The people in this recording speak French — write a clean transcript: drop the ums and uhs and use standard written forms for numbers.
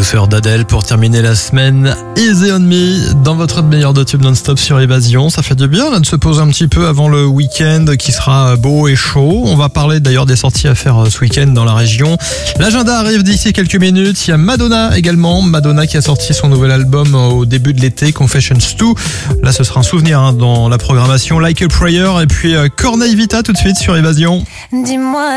douceur d'Adèle pour terminer la semaine. Easy on me dans votre meilleur de tube non-stop sur Évasion. Ça fait du bien là, de se poser un petit peu avant le week-end qui sera beau et chaud. On va parler d'ailleurs des sorties à faire ce week-end dans la région. L'agenda arrive d'ici quelques minutes. Il y a Madonna également. Madonna qui a sorti son nouvel album au début de l'été, Confessions 2. Là, ce sera un souvenir dans la programmation. Like a Prayer et puis Corneille Vita tout de suite sur Évasion. Dis-moi.